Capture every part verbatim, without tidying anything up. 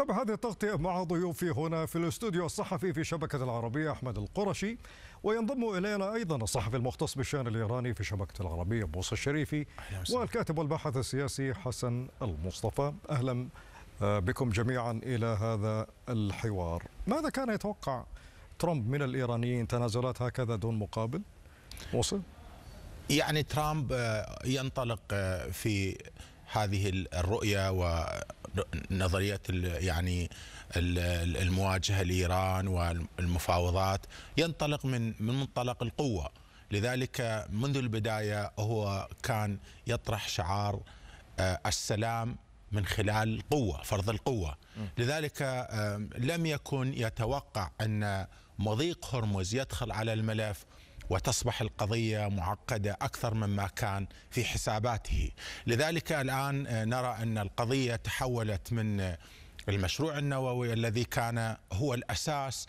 نتابع هذه التغطية مع ضيوفي هنا في الاستوديو الصحفي في شبكة العربية أحمد القرشي، وينضم إلينا أيضا الصحفي المختص بالشأن الإيراني في شبكة العربية موسى الشريفي، والكاتب والباحث السياسي حسن المصطفى. أهلا بكم جميعا إلى هذا الحوار. ماذا كان يتوقع ترامب من الإيرانيين؟ تنازلات هكذا دون مقابل؟ موسى؟ يعني ترامب ينطلق في هذه الرؤية ونظرية يعني المواجهة لإيران والمفاوضات، ينطلق من من منطلق القوة. لذلك منذ البداية هو كان يطرح شعار السلام من خلال القوة، فرض القوة. لذلك لم يكن يتوقع أن مضيق هرمز يدخل على الملف وتصبح القضية معقدة أكثر مما كان في حساباته. لذلك الآن نرى أن القضية تحولت من المشروع النووي الذي كان هو الأساس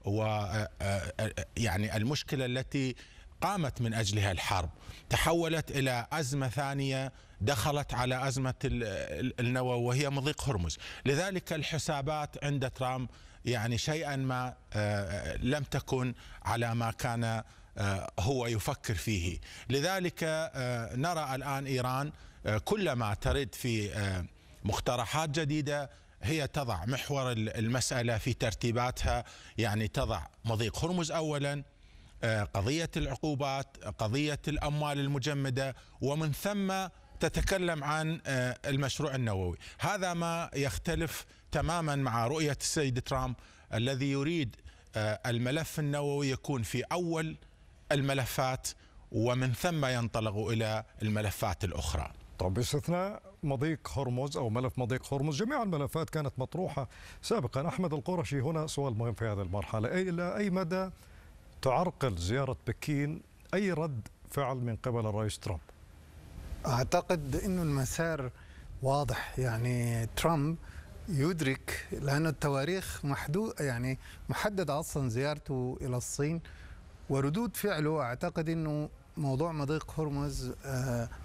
ويعني المشكلة التي قامت من أجلها الحرب، تحولت إلى أزمة ثانية دخلت على أزمة النووي وهي مضيق هرمز. لذلك الحسابات عند ترامب يعني شيئا ما لم تكن على ما كان هو يفكر فيه. لذلك نرى الآن إيران كلما ترد في مقترحات جديدة هي تضع محور المسألة في ترتيباتها، يعني تضع مضيق هرمز أولا، قضية العقوبات، قضية الأموال المجمدة، ومن ثم تتكلم عن المشروع النووي. هذا ما يختلف تماما مع رؤية السيد ترامب الذي يريد الملف النووي يكون في أول الملفات ومن ثم ينطلق إلى الملفات الأخرى. طب باستثناء مضيق هرمز أو ملف مضيق هرمز، جميع الملفات كانت مطروحة سابقا. أحمد القرشي، هنا سؤال مهم في هذه المرحلة: أي إلى أي مدى تعرقل زيارة بكين أي رد فعل من قبل الرئيس ترامب؟ أعتقد أنه المسار واضح. يعني ترامب يدرك، لأن التواريخ محدود يعني محددة أصلا زيارته إلى الصين وردود فعله. أعتقد أنه موضوع مضيق هرمز